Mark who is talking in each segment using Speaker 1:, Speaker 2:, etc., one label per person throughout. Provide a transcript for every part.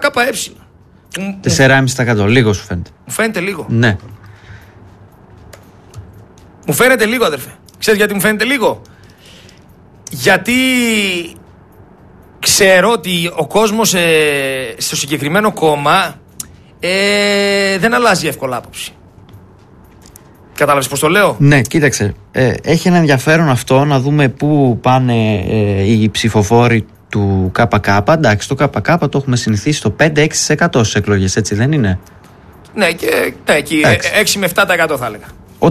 Speaker 1: ΚΕ. 4,5%. Λίγο σου φαίνεται.
Speaker 2: Μου φαίνεται λίγο.
Speaker 1: Ναι.
Speaker 2: Μου φαίνεται λίγο, αδερφέ. Ξέρεις γιατί μου φαίνεται λίγο? Γιατί ξέρω ότι ο κόσμος στο συγκεκριμένο κόμμα δεν αλλάζει εύκολα άποψη. Κατάλαβες πώς το λέω?
Speaker 1: Ναι, κοίταξε. Έχει ένα ενδιαφέρον αυτό να δούμε πού πάνε οι ψηφοφόροι του ΚΚ. Εντάξει, το ΚΚ το έχουμε συνηθίσει στο 5-6% στις εκλογές, έτσι δεν είναι?
Speaker 2: Ναι, και εκεί 6 με 7% θα έλεγα.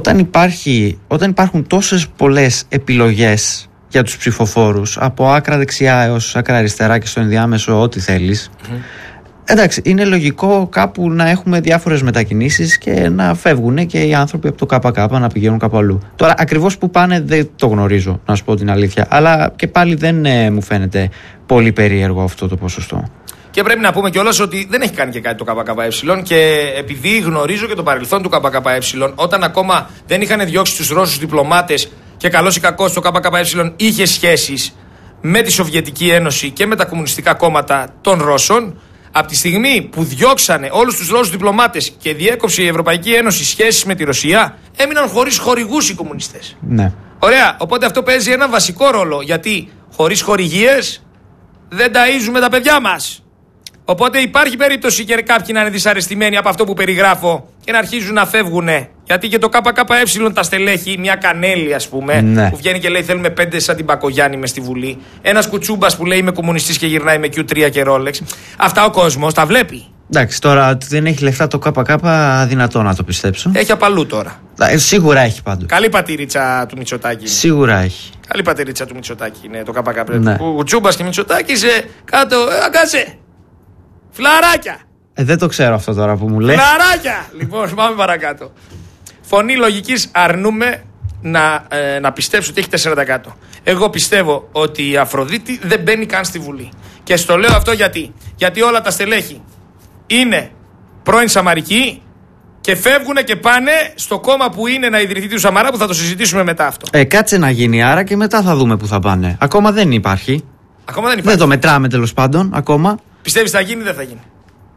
Speaker 1: Όταν υπάρχουν τόσες πολλές επιλογές για τους ψηφοφόρους, από άκρα δεξιά έως άκρα αριστερά και στο ενδιάμεσο ό,τι θέλεις, εντάξει, είναι λογικό κάπου να έχουμε διάφορες μετακινήσεις και να φεύγουν και οι άνθρωποι από το ΚΚ να πηγαίνουν κάπου αλλού. Τώρα, ακριβώς που πάνε δεν το γνωρίζω, να σου πω την αλήθεια. Αλλά και πάλι δεν μου φαίνεται πολύ περίεργο αυτό το ποσοστό.
Speaker 2: Και πρέπει να πούμε κιόλας ότι δεν έχει κάνει και κάτι το ΚΚΕ, και επειδή γνωρίζω και το παρελθόν του ΚΚΕ, όταν ακόμα δεν είχαν διώξει τους Ρώσους διπλωμάτες και καλώς ή κακώς το ΚΚΕ είχε σχέσεις με τη Σοβιετική Ένωση και με τα κομμουνιστικά κόμματα των Ρώσων, από τη στιγμή που διώξανε όλους τους Ρώσους διπλωμάτες και διέκοψε η Ευρωπαϊκή Ένωση σχέσεις με τη Ρωσία, έμειναν χωρίς χορηγούς οι κομμουνιστές.
Speaker 1: Ναι.
Speaker 2: Ωραία, οπότε αυτό παίζει ένα βασικό ρόλο, γιατί χωρίς χορηγίες δεν ταΐζουμε τα παιδιά μας. Οπότε υπάρχει περίπτωση και κάποιοι να είναι δυσαρεστημένοι από αυτό που περιγράφω και να αρχίζουν να φεύγουν. Γιατί και το ΚΚΕ τα στελέχη, μια Κανέλη ας πούμε,
Speaker 1: ναι,
Speaker 2: που βγαίνει και λέει θέλουμε 5 σαν την Μπακογιάννη μες στη Βουλή. Ένας Κουτσούμπας που λέει είμαι κομμουνιστής και γυρνάει με Q3 και Rolex. Αυτά ο κόσμος τα βλέπει.
Speaker 1: Εντάξει, τώρα ότι δεν έχει λεφτά το ΚΚ, αδυνατό να το πιστέψω.
Speaker 2: Έχει απαλού τώρα.
Speaker 1: Σίγουρα έχει πάντως.
Speaker 2: Καλή πατήριτσα του Μητσοτάκη.
Speaker 1: Σίγουρα έχει.
Speaker 2: Καλή πατήριτσα του Μητσοτάκη είναι το ΚΚ.
Speaker 1: Ναι.
Speaker 2: Ο Κουτσούμπας και Μητσοτάκης κάτω, αγκάσε. Φλαράκια.
Speaker 1: Δεν το ξέρω αυτό τώρα που μου λέει.
Speaker 2: Φλαράκια. Λοιπόν, πάμε παρακάτω. Φωνή λογικής αρνούμε να πιστέψω ότι έχει 4%. Εγώ πιστεύω ότι η Αφροδίτη δεν μπαίνει καν στη Βουλή. Και στο λέω αυτό γιατί όλα τα στελέχη είναι πρώην Σαμαρικοί και φεύγουν και πάνε στο κόμμα που είναι να ιδρυθεί του Σαμαρά, που θα το συζητήσουμε μετά αυτό.
Speaker 1: Κάτσε να γίνει άρα και μετά θα δούμε που θα πάνε. Ακόμα δεν υπάρχει.
Speaker 2: Ακόμα δεν υπάρχει.
Speaker 1: Δεν το μετράμε τέλος πάντων ακόμα.
Speaker 2: Πιστεύεις θα γίνει ή δεν θα γίνει?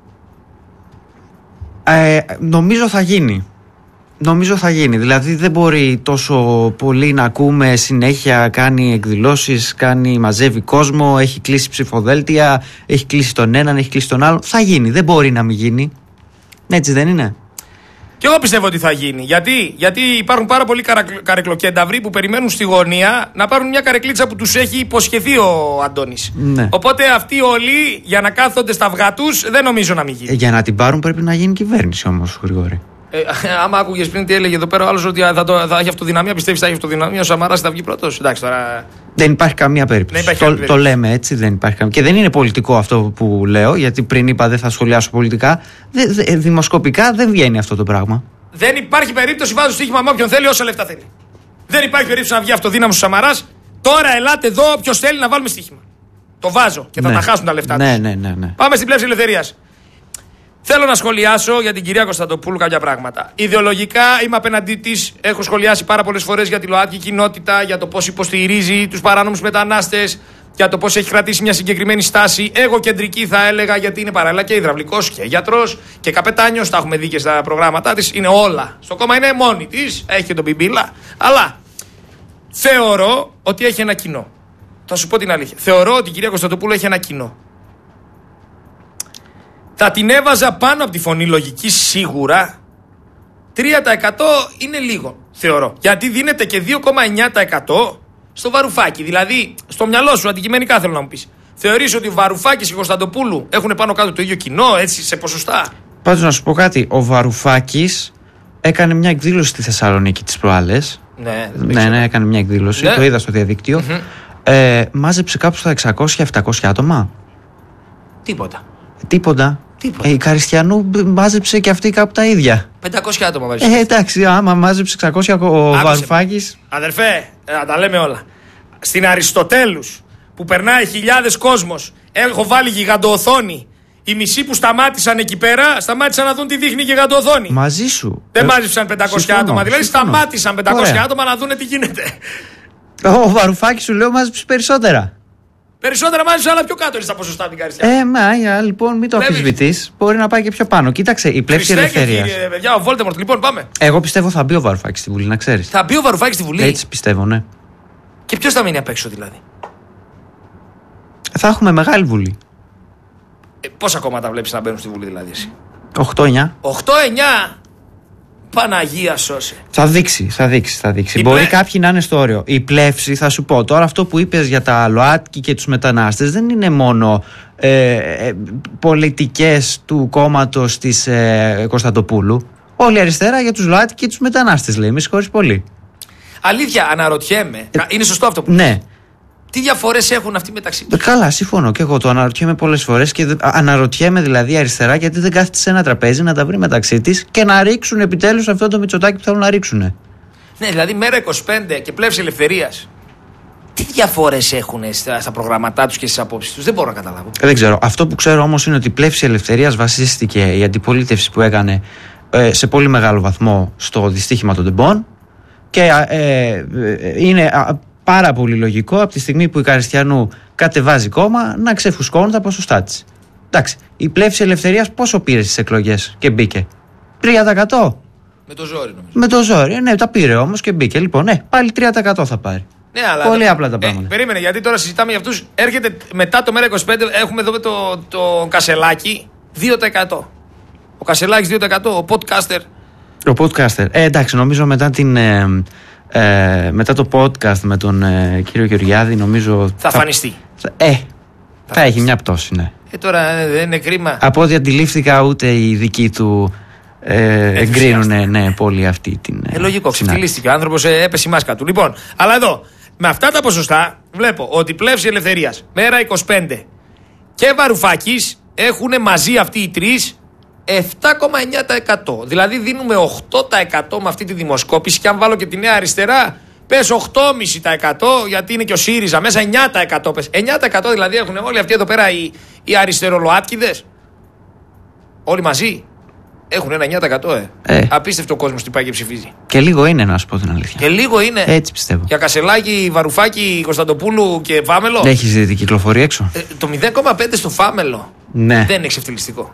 Speaker 1: Νομίζω θα γίνει. Νομίζω θα γίνει. Δηλαδή δεν μπορεί τόσο πολύ να ακούμε συνέχεια, κάνει εκδηλώσεις, μαζεύει κόσμο, έχει κλείσει ψηφοδέλτια, έχει κλείσει τον έναν, έχει κλείσει τον άλλον. Θα γίνει. Δεν μπορεί να μην γίνει. Έτσι δεν είναι?
Speaker 2: Και εγώ πιστεύω ότι θα γίνει. Γιατί υπάρχουν πάρα πολλοί καρεκλοκένταυροι που περιμένουν στη γωνία να πάρουν μια καρεκλίτσα που τους έχει υποσχεθεί ο Αντώνης.
Speaker 1: Ναι.
Speaker 2: Οπότε αυτοί όλοι για να κάθονται στα αυγά τους δεν νομίζω να μην γίνει.
Speaker 1: Για να την πάρουν πρέπει να γίνει κυβέρνηση όμως, Γρηγόρη.
Speaker 2: Άμα άκουγες πριν τι έλεγε εδώ πέρα ο άλλος ότι θα έχει αυτοδυναμία, πιστεύεις θα έχει αυτοδυναμία, ο Σαμαράς θα βγει πρώτος? Εντάξει τώρα.
Speaker 1: Δεν υπάρχει καμία περίπτωση. Το λέμε έτσι, δεν υπάρχει καμία. Και δεν είναι πολιτικό αυτό που λέω, γιατί πριν είπα δεν θα σχολιάσω πολιτικά. Δημοσκοπικά δεν βγαίνει αυτό το πράγμα.
Speaker 2: Δεν υπάρχει περίπτωση, βάζω στοίχημα με όποιον θέλει, όσα λεφτά θέλει. Δεν υπάρχει περίπτωση να βγει αυτοδύναμος ο Σαμαράς. Τώρα ελάτε εδώ, όποιος θέλει να βάλουμε στοίχημα. Το βάζω και θα τα χάσουν τα λεφτά τους.
Speaker 1: Ναι.
Speaker 2: Πάμε στην πλεύση ελευθερίας. Θέλω να σχολιάσω για την κυρία Κωνσταντοπούλου κάποια πράγματα. Ιδεολογικά είμαι απέναντί της. Έχω σχολιάσει πάρα πολλές φορές για τη ΛΟΑΤΚΙ κοινότητα, για το πώς υποστηρίζει τους παράνομους μετανάστες, για το πώς έχει κρατήσει μια συγκεκριμένη στάση. Εγώ κεντρική θα έλεγα, γιατί είναι παράλληλα και υδραυλικός και γιατρός και καπετάνιος. Τα έχουμε δει και στα προγράμματά της. Είναι όλα. Στο κόμμα είναι μόνη της. Έχει και τον Μπιμπίλα. Αλλά θεωρώ ότι έχει ένα κοινό. Θα σου πω την αλήθεια. Θεωρώ ότι η κυρία Κωνσταντοπούλου έχει ένα κοινό. Θα την έβαζα πάνω από τη φωνή λογική σίγουρα. 3% είναι λίγο, θεωρώ. Γιατί δίνεται και 2,9% στο Βαρουφάκι. Δηλαδή, στο μυαλό σου, αντικειμενικά θέλω να μου πεις. Θεωρείς ότι ο Βαρουφάκης και η Κωνσταντοπούλου έχουν πάνω κάτω το ίδιο κοινό, έτσι, σε ποσοστά?
Speaker 1: Πάντως να σου πω κάτι. Ο Βαρουφάκης έκανε μια εκδήλωση στη Θεσσαλονίκη τις προάλλες. Ναι, έκανε μια εκδήλωση. Ναι. Το είδα στο διαδίκτυο. Μάζεψε κάπου στα 600-700 άτομα. Τίποτα. Η Καριστιανού μάζεψε και αυτή κάπου τα ίδια.
Speaker 2: 500 άτομα βάζει.
Speaker 1: Εντάξει, άμα μάζεψε 600 ο Βαρουφάκης.
Speaker 2: Αδερφέ, να τα λέμε όλα. Στην Αριστοτέλους που περνάει χιλιάδες κόσμος, έχω βάλει γιγαντοοθόνη. Οι μισοί που σταμάτησαν εκεί πέρα, σταμάτησαν να δουν τι δείχνει η γιγαντοοθόνη.
Speaker 1: Μαζί σου.
Speaker 2: Δεν μάζεψαν 500 άτομα. Δηλαδή σταμάτησαν 500 άτομα να δουν τι γίνεται.
Speaker 1: Ο Βαρουφάκης σου λέω μάζεψε περισσότερα.
Speaker 2: Περισσότερα μάλιστα, αλλά πιο κάτω είναι στα ποσοστά την Καριστιά.
Speaker 1: Λοιπόν, μην το αμφισβητείς. Μπορεί να πάει και πιο πάνω. Κοίταξε, η πλεύση ελευθερίας.
Speaker 2: Κύριε παιδιά, ο Βόλτεμορτ, λοιπόν, πάμε.
Speaker 1: Εγώ πιστεύω θα μπει ο Βαρουφάκης στη Βουλή, να ξέρεις.
Speaker 2: Θα μπει ο Βαρουφάκης στη Βουλή.
Speaker 1: Έτσι πιστεύω, ναι.
Speaker 2: Και ποιος θα μείνει απ' έξω δηλαδή?
Speaker 1: Θα έχουμε μεγάλη Βουλή.
Speaker 2: Πόσα κόμματα βλέπεις να μπαίνουν στη Βουλή δηλαδή εσύ?
Speaker 1: 8-9.
Speaker 2: 8-9! Παναγία σώσε.
Speaker 1: Θα δείξει. Μπορεί κάποιοι να είναι στο όριο. Η πλεύση, θα σου πω τώρα, αυτό που είπες για τα ΛΟΑΤΚΙ και τους μετανάστες δεν είναι μόνο πολιτικές του κόμματος της Κωνσταντοπούλου. Όλη η αριστερά για τους ΛΟΑΤΚΙ και τους μετανάστες λέει. Με συγχωρείς πολύ.
Speaker 2: Αλήθεια, αναρωτιέμαι. Είναι σωστό αυτό που
Speaker 1: ναι.
Speaker 2: Τι διαφορές έχουν αυτοί μεταξύ τους?
Speaker 1: Καλά, συμφωνώ και εγώ το αναρωτιέμαι πολλές φορές και αναρωτιέμαι δηλαδή αριστερά γιατί δεν κάθεται σε ένα τραπέζι να τα βρει μεταξύ της και να ρίξουν επιτέλους αυτό το Μητσοτάκη που θέλουν να ρίξουν.
Speaker 2: Ναι, δηλαδή μέρα 25 και πλεύση ελευθερίας. Τι διαφορές έχουν στα προγραμματά τους και στις απόψεις τους? Δεν μπορώ να καταλάβω.
Speaker 1: Δεν ξέρω. Αυτό που ξέρω όμως είναι ότι η πλεύση ελευθερίας βασίστηκε η αντιπολίτευση που έκανε σε πολύ μεγάλο βαθμό στο δυστύχημα των τεμπών και είναι πάρα πολύ λογικό από τη στιγμή που η Καριστιανού κατεβάζει κόμμα να ξεφουσκώνουν τα ποσοστά της. Εντάξει, η πλεύση ελευθερίας πόσο πήρε στις εκλογές και μπήκε? 3%.
Speaker 2: Με το ζόρι νομίζω.
Speaker 1: Με το ζόρι, ναι, τα πήρε όμως και μπήκε. Λοιπόν, ναι, πάλι 3% θα πάρει.
Speaker 2: Ναι, αλλά
Speaker 1: πολύ απλά τα πράγματα.
Speaker 2: Περίμενε, γιατί τώρα συζητάμε για αυτούς. Έρχεται μετά το μέρα 25, έχουμε εδώ το Κασελάκη 2%. Ο Κασελάκης 2%, ο podcaster.
Speaker 1: Ο podcaster. Εντάξει, νομίζω μετά το podcast με τον κύριο Γεωργιάδη νομίζω
Speaker 2: θα φανιστεί.
Speaker 1: Θα έχει μια πτώση, ναι.
Speaker 2: Τώρα δεν είναι κρίμα.
Speaker 1: Από ό,τι αντιλήφθηκα ούτε οι δικοί του εγκρίνουν πολύ αυτή την
Speaker 2: λογικό, ξεφτυλίστηκε. Ο άνθρωπος έπεσε η μάσκα του. Λοιπόν, αλλά εδώ, με αυτά τα ποσοστά βλέπω ότι πλεύση ελευθερίας, μέρα 25 και Βαρουφάκης έχουν μαζί αυτοί οι τρεις 7,9%. Δηλαδή δίνουμε 8% με αυτή τη δημοσκόπηση και αν βάλω και τη Νέα Αριστερά πες 8,5% γιατί είναι και ο ΣΥΡΙΖΑ μέσα 9% πες. 9% δηλαδή έχουν όλοι αυτοί εδώ πέρα οι αριστερολοάτκηδες. Όλοι μαζί έχουν ένα 9%. Απίστευτο κόσμος τι πάει και ψηφίζει.
Speaker 1: Και λίγο είναι, να σου πω την αλήθεια.
Speaker 2: Και λίγο είναι.
Speaker 1: Έτσι πιστεύω.
Speaker 2: Για Κασελάκη, Βαρουφάκη, Κωνσταντοπούλου και Φάμελο.
Speaker 1: Έχεις δει την κυκλοφορία έξω?
Speaker 2: Το 0,5 στο Φάμελο.
Speaker 1: Ναι.
Speaker 2: Δεν είναι εξευτελιστικό.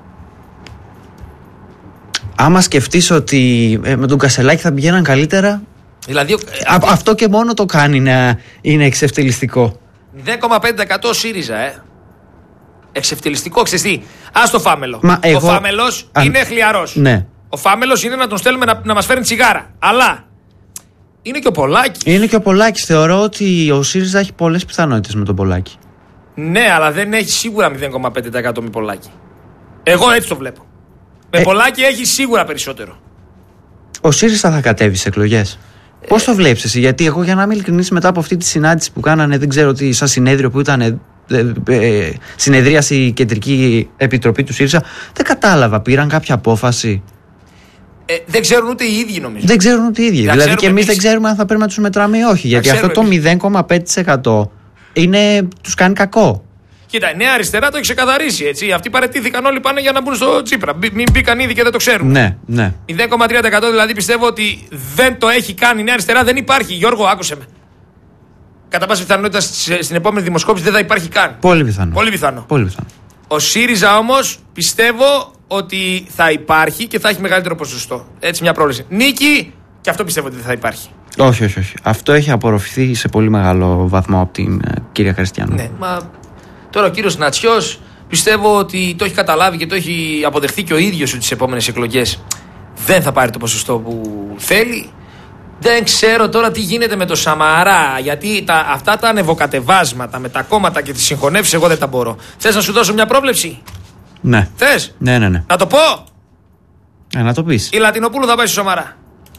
Speaker 1: Άμα σκεφτείς ότι με τον Κασελάκη θα πηγαίναν καλύτερα,
Speaker 2: δηλαδή,
Speaker 1: αυτό και μόνο το κάνει να είναι εξευτελιστικό.
Speaker 2: 0,5% ΣΥΡΙΖΑ, Εξευτελιστικό, ξέρεις τι. Ας το Φάμελο. Ο Φάμελος είναι χλιαρός.
Speaker 1: Ναι.
Speaker 2: Ο Φάμελος είναι να τον στέλνουμε να μας φέρνει τσιγάρα. Αλλά είναι και ο Πολάκης.
Speaker 1: Είναι και ο Πολάκης. Θεωρώ ότι ο ΣΥΡΙΖΑ έχει πολλές πιθανότητες με τον Πολάκη.
Speaker 2: Ναι, αλλά δεν έχει σίγουρα 0,5% με Πολάκη. Εγώ έτσι το βλέπω. Με Πολάκη έχει σίγουρα περισσότερο. Ο
Speaker 1: ΣΥΡΙΖΑ θα κατέβει στις εκλογές. Πώς το βλέπεις εσύ? Γιατί εγώ, για να είμαι ειλικρινής, μετά από αυτή τη συνάντηση που κάνανε, δεν ξέρω τι, σαν συνέδριο που ήταν, συνεδρίαση η Κεντρική Επιτροπή του ΣΥΡΙΖΑ, δεν κατάλαβα. Πήραν κάποια απόφαση?
Speaker 2: Δεν ξέρουν ούτε οι ίδιοι, νομίζω.
Speaker 1: Δεν ξέρουν ούτε οι ίδιοι. Δηλαδή και εμείς δεν ξέρουμε αν θα πρέπει να τους μετράμε ή όχι. Γιατί αυτό το 0,5% τους κάνει κακό.
Speaker 2: Κοίτα, η Νέα Αριστερά το έχει ξεκαθαρίσει, έτσι. Αυτοί παραιτήθηκαν, όλοι πάνε για να μπουν στο Τσίπρα. Μην μπήκαν ήδη και δεν το ξέρουν.
Speaker 1: Ναι, ναι.
Speaker 2: 0,3% δηλαδή πιστεύω ότι δεν το έχει κάνει η Νέα Αριστερά, δεν υπάρχει. Γιώργο, άκουσε με. Κατά πάσα πιθανότητα στην επόμενη δημοσκόπηση δεν θα υπάρχει καν.
Speaker 1: Πολύ πιθανό.
Speaker 2: Πολύ πιθανό.
Speaker 1: Πολύ πιθανό.
Speaker 2: Ο ΣΥΡΙΖΑ όμως πιστεύω ότι θα υπάρχει και θα έχει μεγαλύτερο ποσοστό. Έτσι, μια πρόβλεψη. Νίκη, και αυτό πιστεύω ότι δεν θα υπάρχει.
Speaker 1: Όχι, όχι, όχι. Αυτό έχει απορροφηθεί σε πολύ μεγάλο βαθμό από την κυρία Καριστιανού.
Speaker 2: Ναι, μα τώρα ο κύριος Νατσιός πιστεύω ότι το έχει καταλάβει και το έχει αποδεχθεί και ο ίδιος ότι στις επόμενες εκλογές δεν θα πάρει το ποσοστό που θέλει. Δεν ξέρω τώρα τι γίνεται με το Σαμαρά, γιατί αυτά τα ανεβοκατεβάσματα με τα κόμματα και τις συγχωνεύσεις εγώ δεν τα μπορώ. Θες να σου δώσω μια πρόβλεψη?
Speaker 1: Ναι.
Speaker 2: Θες?
Speaker 1: Ναι, ναι, ναι.
Speaker 2: Να το πω?
Speaker 1: Να το πεις.
Speaker 2: Η Λατινοπούλου θα πάει στο Σαμαρά.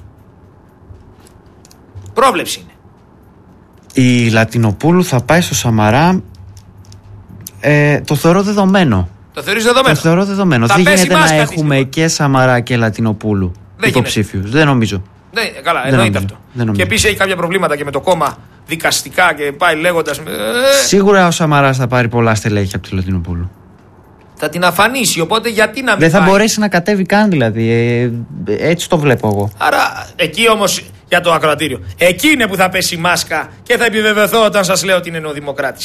Speaker 2: Πρόβλεψη είναι.
Speaker 1: Η Λατινοπούλου θα πάει στο Σαμαρά. Το θεωρώ δεδομένο.
Speaker 2: Το θεωρείς δεδομένο?
Speaker 1: Το θεωρώ δεδομένο. Δεν γίνεται να έχουμε και Σαμαρά και Λατινοπούλου υποψήφιους. Δεν νομίζω.
Speaker 2: Ναι, καλά, εννοείται αυτό. Και επίσης έχει κάποια προβλήματα και με το κόμμα δικαστικά και πάει λέγοντας.
Speaker 1: Σίγουρα ο Σαμαράς θα πάρει πολλά στελέχη από τη Λατινοπούλου.
Speaker 2: Θα την αφανίσει, οπότε γιατί να μην
Speaker 1: δεν θα μπορέσει να κατέβει καν, δηλαδή. Έτσι το βλέπω εγώ.
Speaker 2: Άρα εκεί όμως για το ακροατήριο. Εκεί είναι που θα πέσει η μάσκα και θα επιβεβαιωθώ όταν σας λέω ότι είναι νεοδημοκράτησα.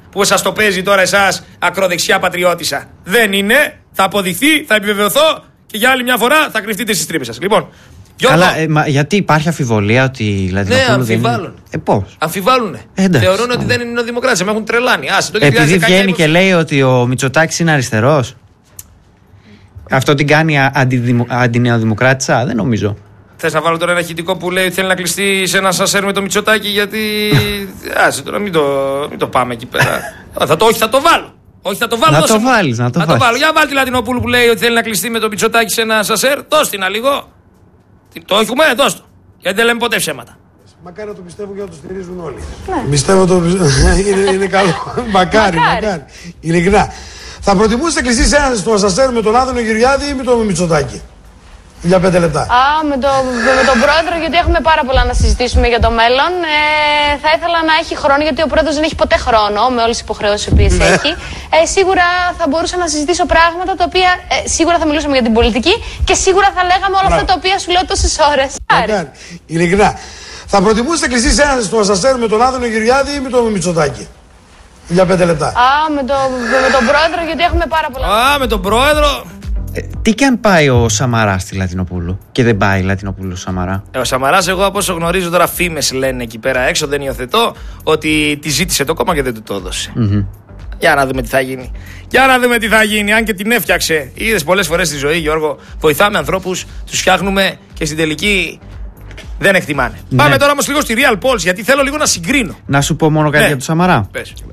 Speaker 2: που σας το παίζει τώρα εσάς ακροδεξιά πατριώτισσα. Δεν είναι, θα αποδειχθεί, θα επιβεβαιωθώ και για άλλη μια φορά θα κρυφτείτε στις τρύπες σας. Λοιπόν,
Speaker 1: αλλά γιατί υπάρχει αμφιβολία ότι η Λατινοπούλου.
Speaker 2: Ναι, αμφιβάλλουν.
Speaker 1: Πώς?
Speaker 2: Αμφιβάλλουν. Θεωρούν ότι δεν είναι ο Δημοκράτης, με έχουν τρελάνει.
Speaker 1: Επειδή βγαίνει και λέει ότι ο Μητσοτάκης είναι αριστερός. Αυτό την κάνει αντινεοδημοκράτησα, δεν νομίζω.
Speaker 2: Θες να βάλω τώρα ένα ηχητικό που λέει ότι θέλει να κλειστεί σε ένα σασέρ με το Μητσοτάκη, γιατί. Άσε τώρα, μην το πάμε εκεί πέρα. Όχι, θα το βάλω. Όχι, θα το βάλω.
Speaker 1: Να το βάλεις.
Speaker 2: Για βάλει τη Λατινοπούλου που λέει ότι θέλει να κλειστεί με το Μητσοτάκη σε ένα σασέρ. Δώσ' την λίγο. Το έχουμε, δώσ' το. Γιατί δεν λέμε ποτέ ψέματα.
Speaker 3: Μακάρι να το πιστεύω και να το στηρίζουν όλοι. Πιστεύω είναι καλό. Μακάρι. Ειλικρινά. Θα προτιμούσατε κλειστεί στο ασανσέρ με τον Άδωνο Γεωργιάδη ή με τον Μητσοτάκη? Για 5 λεπτά.
Speaker 4: Με τον πρόεδρο, γιατί έχουμε πάρα πολλά να συζητήσουμε για το μέλλον. Θα ήθελα να έχει χρόνο, γιατί ο πρόεδρος δεν έχει ποτέ χρόνο με όλες τις υποχρεώσεις που έχει. Σίγουρα θα μπορούσα να συζητήσω πράγματα τα οποία σίγουρα θα μιλούσαμε για την πολιτική και σίγουρα θα λέγαμε όλα αυτά τα οποία σου λέω τόσες ώρες.
Speaker 3: Ειλικρινά. Θα προτιμούσατε κλειστεί στο ασανσέρ με τον Άδωνο Γεωργιάδη ή με τον Μητσοτάκη? Για 5 λεπτά.
Speaker 4: Με τον πρόεδρο, γιατί έχουμε πάρα πολλά.
Speaker 2: Με τον πρόεδρο.
Speaker 1: Τι και αν πάει ο Σαμαράς στη Λατινοπούλου και δεν πάει η Λατινοπούλου στο Σαμαρά?
Speaker 2: Ο Σαμαράς, εγώ από όσο γνωρίζω τώρα, φήμες λένε εκεί πέρα έξω, δεν υιοθετώ, ότι τη ζήτησε το κόμμα και δεν του το έδωσε. Για να δούμε τι θα γίνει. Αν και την έφτιαξε. Είδες πολλές φορές στη ζωή, Γιώργο, βοηθάμε ανθρώπους, τους φτιάχνουμε και στην τελική δεν εκτιμάνε. Ναι. Πάμε τώρα όμως λίγο στη Real Polls, γιατί θέλω λίγο να συγκρίνω.
Speaker 1: Να σου πω μόνο κάτι για τον Σαμαρά.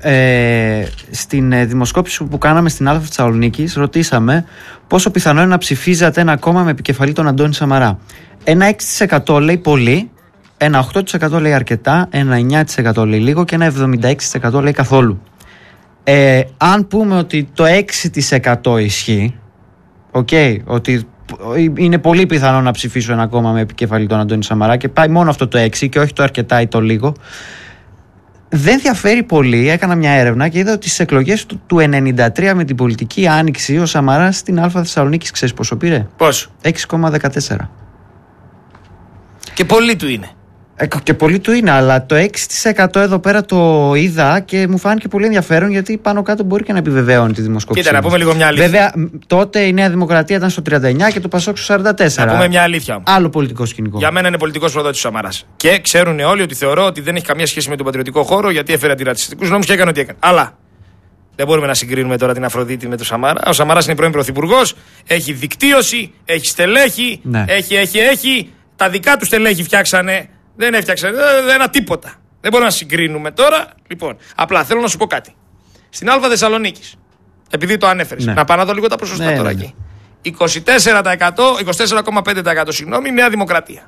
Speaker 1: Στην δημοσκόπηση που κάναμε στην Α Θεσσαλονίκης, ρωτήσαμε πόσο πιθανό είναι να ψηφίζατε ένα κόμμα με επικεφαλή τον Αντώνη Σαμαρά. Ένα 6% λέει πολύ, ένα 8% λέει αρκετά, ένα 9% λέει λίγο και ένα 76% λέει καθόλου. Αν πούμε ότι το 6% ισχύει, ότι είναι πολύ πιθανό να ψηφίσω ένα κόμμα με επικεφαλή τον Αντώνη Σαμαρά και πάει μόνο αυτό το 6% και όχι το αρκετά ή το λίγο, δεν διαφέρει πολύ. Έκανα μια έρευνα και είδα ότι στις εκλογές του 1993 με την πολιτική άνοιξη ο Σαμαράς στην Α Θεσσαλονίκης, ξέρεις πόσο πήρε?
Speaker 2: Πόσο?
Speaker 1: 6,14.
Speaker 2: Και πολύ του είναι.
Speaker 1: Και πολύ του είναι, αλλά το 6% εδώ πέρα το είδα και μου φάνηκε πολύ ενδιαφέρον, γιατί πάνω κάτω μπορεί και να επιβεβαίωνει τη δημοσκόπηση.
Speaker 2: Κοίτα, να πούμε λίγο μια αλήθεια.
Speaker 1: Βέβαια, τότε η Νέα Δημοκρατία ήταν στο 39 και το Πασόκ στο 44.
Speaker 2: Να πούμε μια αλήθεια όμως.
Speaker 1: Άλλο πολιτικό σκηνικό.
Speaker 2: Για μένα είναι πολιτικός προδότης ο Σαμαράς. Και ξέρουν όλοι ότι θεωρώ ότι δεν έχει καμία σχέση με τον πατριωτικό χώρο, γιατί έφερε αντιρατσιστικούς νόμους και έκανε ό,τι έκανε. Αλλά δεν μπορούμε να συγκρίνουμε τώρα την Αφροδίτη με τον Σαμαρά. Ο Σαμαράς είναι πρώην πρωθυπουργός, έχει δικτύωση, έχει στελέχη,
Speaker 1: ναι.
Speaker 2: έχει. Τα δικά του στελέχη φτιάξανε. Δεν έφτιαξε ένα τίποτα. Δεν μπορούμε να συγκρίνουμε τώρα. Λοιπόν, απλά θέλω να σου πω κάτι. Στην Α Θεσσαλονίκης, επειδή το ανέφερες, να πάω να δω λίγο τα ποσοστά τώρα εκεί. 24,5% συγγνώμη, Νέα Δημοκρατία.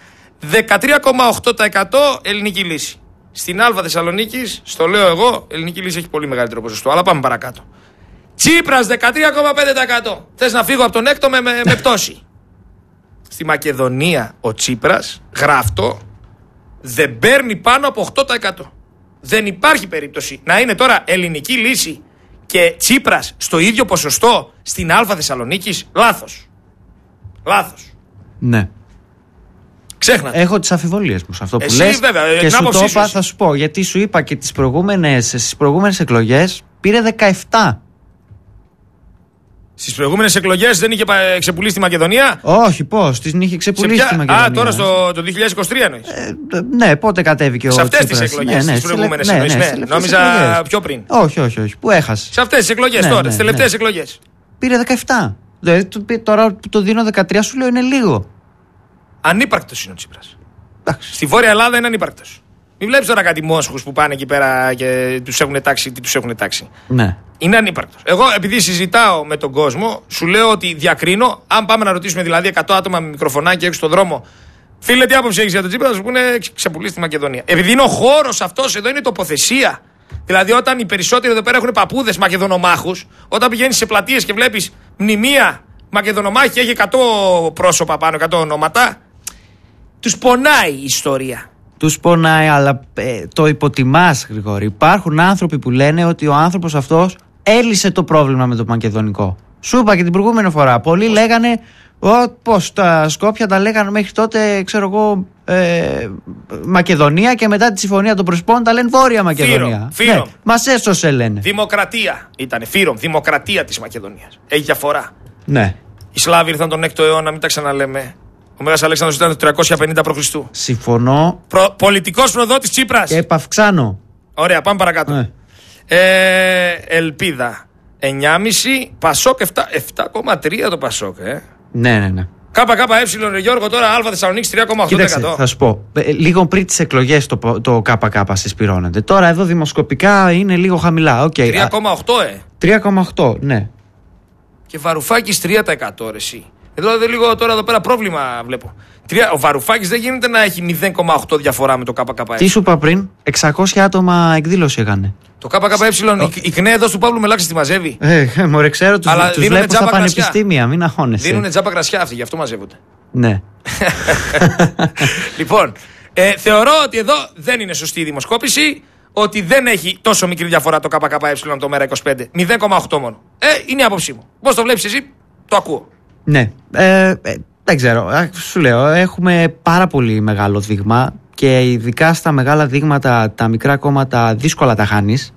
Speaker 2: 13,8% Ελληνική Λύση. Στην Α Θεσσαλονίκης, στο λέω εγώ, Ελληνική Λύση έχει πολύ μεγαλύτερο ποσοστό. Αλλά πάμε παρακάτω. Τσίπρας 13,5%. Θες να φύγω από τον έκτο με πτώση. Στη Μακεδονία ο Τσίπρας, γράφτο, δεν παίρνει πάνω από 8%. Δεν υπάρχει περίπτωση να είναι τώρα Ελληνική Λύση και Τσίπρας στο ίδιο ποσοστό στην Α Θεσσαλονίκης. Λάθος.
Speaker 1: Ναι.
Speaker 2: Ξέχνατε.
Speaker 1: Έχω τις αμφιβολίες μου σε αυτό που
Speaker 2: εσύ,
Speaker 1: λες.
Speaker 2: Βέβαια,
Speaker 1: και σου το είπα, θα σου πω, γιατί σου είπα και στις προηγούμενες εκλογές πήρε 17.
Speaker 2: Στις προηγούμενες εκλογές δεν είχε ξεπουλήσει τη Μακεδονία.
Speaker 1: Όχι, πώς, την είχε ξεπουλήσει τη Μακεδονία.
Speaker 2: Τώρα το 2023 εννοείς.
Speaker 1: Ναι, πότε κατέβηκε ο Τσίπρας.
Speaker 2: Σε αυτές τις εκλογές, στις προηγούμενες εννοείς. Νόμιζα πιο πριν.
Speaker 1: Όχι, που έχασε.
Speaker 2: Σε αυτές τις εκλογές τώρα, τις τελευταίες εκλογές.
Speaker 1: Πήρε 17. Δηλαδή, τώρα που το δίνω 13 σου λέω είναι λίγο.
Speaker 2: Ανύπαρκτος είναι ο Τσίπρας. Στη Βόρεια Ελλάδα είναι ανύπαρκτος. Μην βλέπεις τώρα κάτι μόσχους που πάνε εκεί πέρα και τους έχουν τάξει τι τους έχουν τάξει.
Speaker 1: Ναι.
Speaker 2: Είναι ανύπαρκτος. Εγώ, επειδή συζητάω με τον κόσμο, σου λέω ότι διακρίνω. Αν πάμε να ρωτήσουμε δηλαδή 100 άτομα με μικροφωνάκι έξω στον δρόμο, φίλε, τι άποψη έχεις για τον Τσίπρα, θα σου πούνε ξεπουλήσει τη Μακεδονία. Επειδή είναι ο χώρος αυτός εδώ, είναι τοποθεσία. Δηλαδή, όταν οι περισσότεροι εδώ πέρα έχουν παππούδες Μακεδονομάχους, όταν πηγαίνεις σε πλατείες και βλέπεις μνημεία Μακεδονομάχη και έχει 100 πρόσωπα πάνω, 100 ονόματα, τους πονάει η ιστορία.
Speaker 1: Τους πονάει, αλλά το υποτιμάς, Γρηγόρη. Υπάρχουν άνθρωποι που λένε ότι ο άνθρωπος αυτός έλυσε το πρόβλημα με το μακεδονικό. Σου είπα και την προηγούμενη φορά. Πολλοί λέγανε πως τα Σκόπια τα λέγανε μέχρι τότε, ξέρω εγώ, Μακεδονία και μετά τη συμφωνία των Πρεσπών τα λένε Βόρεια Μακεδονία.
Speaker 2: Φύρομ.
Speaker 1: Ναι, μας έσωσε λένε.
Speaker 2: Δημοκρατία ήταν. Φύρομ. Δημοκρατία της Μακεδονίας. Έχει διαφορά.
Speaker 1: Ναι.
Speaker 2: Οι Σλάβοι ήρθαν τον 6ο αιώνα, μην τα ξαναλέμε. Ο Μέγας Αλέξανδρος ήταν το 350 π.Χ.
Speaker 1: Συμφωνώ.
Speaker 2: Πολιτικός προδότης Τσίπρας.
Speaker 1: Και επαυξάνω.
Speaker 2: Ωραία, πάμε παρακάτω.
Speaker 1: Ναι.
Speaker 2: Ελπίδα 9,5. Πασόκ 7,3 το Πασόκ.
Speaker 1: Ναι.
Speaker 2: ΚΚΕ, Γιώργο, τώρα Α Θεσσαλονίκη 3,8%.
Speaker 1: Κοίταξε, θα σου πω. Λίγο πριν τις εκλογές το ΚΚ συσπηρώνεται. Τώρα εδώ δημοσκοπικά είναι λίγο χαμηλά.
Speaker 2: 3,8
Speaker 1: 3,8, ναι.
Speaker 2: Και Βαρουφάκης 3% ρε εσύ. Λίγο τώρα εδώ πέρα πρόβλημα βλέπω. Ο Βαρουφάκης δεν γίνεται να έχει 0,8 διαφορά με το ΚΚΕ.
Speaker 1: Τι σου είπα πριν, 600 άτομα εκδήλωση έκανε.
Speaker 2: Το ΚΚΕ, η ΚΝΕ εδώ του Παύλου Μελάκη τη μαζεύει.
Speaker 1: Μωρέ, ξέρω, τους βλέπω στα πανεπιστήμια, μην αγχώνεσαι.
Speaker 2: Δίνουνε τζάμπα κρασιά αυτοί, γι' αυτό μαζεύονται.
Speaker 1: Ναι.
Speaker 2: Λοιπόν, θεωρώ ότι εδώ δεν είναι σωστή η δημοσκόπηση, ότι δεν έχει τόσο μικρή διαφορά το ΚΚΕ το ΜΕΡΑ25. 0,8 μόνο. Είναι η άποψή μου. Πώς το βλέπεις εσύ, το ακούω.
Speaker 1: Ναι. Δεν ξέρω. Σου λέω, έχουμε πάρα πολύ μεγάλο δείγμα και ειδικά στα μεγάλα δείγματα τα μικρά κόμματα δύσκολα τα χάνεις.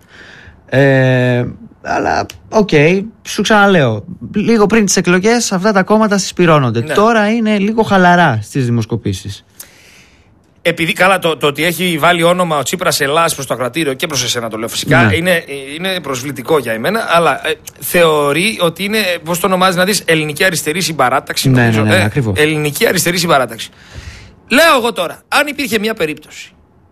Speaker 1: Αλλά σου ξαναλέω, λίγο πριν τις εκλογές αυτά τα κόμματα συσπηρώνονται. Ναι. Τώρα είναι λίγο χαλαρά στις δημοσκοπήσεις.
Speaker 2: Επειδή καλά το ότι έχει βάλει όνομα ο Τσίπρας Ελλάς προς το ακροατήριο και προς εσένα το λέω φυσικά, ναι, είναι προσβλητικό για εμένα, αλλά θεωρεί ότι είναι, πώς το ονομάζει να δεις, ελληνική αριστερή συμπαράταξη.
Speaker 1: Ναι, ακριβώς.
Speaker 2: Ελληνική αριστερή συμπαράταξη. Λέω εγώ τώρα, αν υπήρχε μια περίπτωση,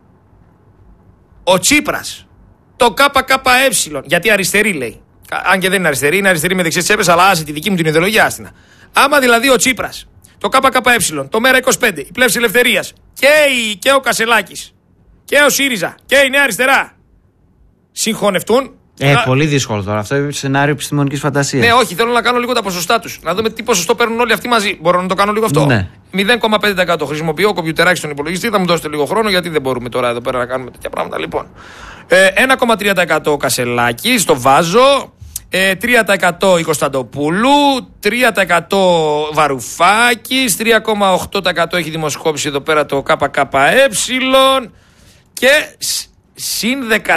Speaker 2: ο Τσίπρας, το ΚΚΕ, γιατί αριστερή λέει, αν και δεν είναι αριστερή, είναι αριστερή με δεξιές τσέπες, αλλά άσε τη δική μου την ιδεολογία άστινα. Άμα δηλαδή ο Τσίπρας, το ΚΚΕ, το ΜΕΡΑ25, η Πλεύση Ελευθερίας και ο Κασελάκης και ο ΣΥΡΙΖΑ και η Νέα Αριστερά συγχωνευτούν.
Speaker 1: Πολύ δύσκολο τώρα. Αυτό είναι σενάριο επιστημονικής φαντασίας.
Speaker 2: Ναι, όχι, θέλω να κάνω λίγο τα ποσοστά τους. Να δούμε τι ποσοστό παίρνουν όλοι αυτοί μαζί. Μπορώ να το κάνω λίγο αυτό.
Speaker 1: Ναι.
Speaker 2: 0,5%. Χρησιμοποιώ κομπιουτεράκι στον υπολογιστή. Θα μου δώσετε λίγο χρόνο γιατί δεν μπορούμε τώρα εδώ πέρα να κάνουμε τέτοια πράγματα. Λοιπόν, 1,3% ο Κασελάκης, το βάζω. 3% η Κωνσταντοπούλου, 3% Βαρουφάκης, 3,8% έχει δημοσκόπηση εδώ πέρα το ΚΚΕ και συν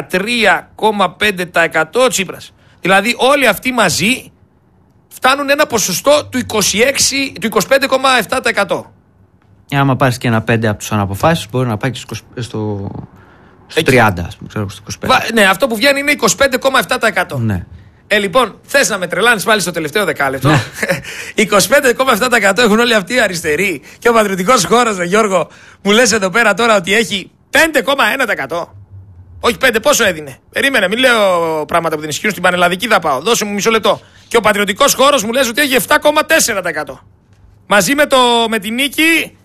Speaker 2: 13,5% Τσίπρας. Δηλαδή όλοι αυτοί μαζί φτάνουν ένα ποσοστό του 25,7%.
Speaker 1: Άμα πάρεις και ένα 5 από τους αναποφάσεις μπορεί να πάει και στο 30, ας πούμε, ξέρω, στο 25.
Speaker 2: Ναι, αυτό που βγαίνει είναι 25,7%.
Speaker 1: Ναι.
Speaker 2: Λοιπόν, θες να με τρελάνεις πάλι στο τελευταίο δεκάλεπτο. 25,7% έχουν όλοι αυτοί οι αριστεροί. Και ο πατριωτικός χώρος, Γιώργο, μου λες εδώ πέρα τώρα ότι έχει 5,1%. Όχι 5, πόσο έδινε. Περίμενε, μην λέω πράγματα που δεν ισχύουν. Στην πανελλαδική θα πάω. Δώσε μου μισό λεπτό. Και ο πατριωτικός χώρος μου λες ότι έχει 7,4%. Μαζί με την νίκη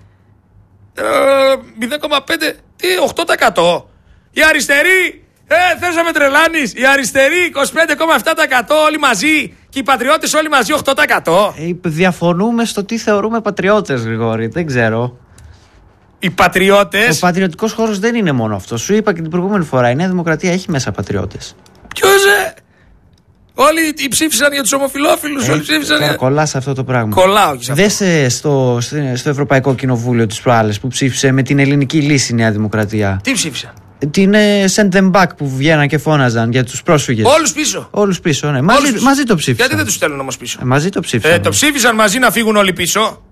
Speaker 2: 0,5, 8%. Οι αριστεροί. Θες να με τρελάνεις. Οι αριστεροί 25,7% όλοι μαζί και οι πατριώτες όλοι μαζί 8%.
Speaker 1: Διαφωνούμε στο τι θεωρούμε πατριώτες, Γρηγόρη. Δεν ξέρω.
Speaker 2: Οι πατριώτες.
Speaker 1: Ο πατριωτικός χώρος δεν είναι μόνο αυτό. Σου είπα και την προηγούμενη φορά. Η Νέα Δημοκρατία έχει μέσα πατριώτες.
Speaker 2: Ποιος όλοι ψήφισαν για τους ομοφυλόφιλους. Όλοι ψήφισαν.
Speaker 1: Κολλάς αυτό το πράγμα.
Speaker 2: Κολλάω και σε αυτό.
Speaker 1: Δες στο Ευρωπαϊκό Κοινοβούλιο τις προάλλες που ψήφισε με την ελληνική λύση η Νέα Δημοκρατία.
Speaker 2: Τι ψήφισα.
Speaker 1: Την send them back που βγαίναν και φώναζαν για τους πρόσφυγες.
Speaker 2: Όλους πίσω.
Speaker 1: Ναι. Μαζί το ψήφισαν.
Speaker 2: Γιατί δεν τους στέλνουν όμως πίσω.
Speaker 1: Μαζί το ψήφισαν.
Speaker 2: Το ψήφισαν μαζί να φύγουν όλοι πίσω.